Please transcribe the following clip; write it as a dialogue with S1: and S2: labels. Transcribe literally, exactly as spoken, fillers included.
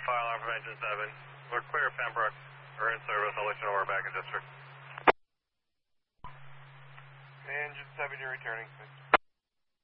S1: fire alarm from engine seven. We're clear of Pembroke. We're in service. I'll let you know we're back in district.
S2: Engine seven, you're returning.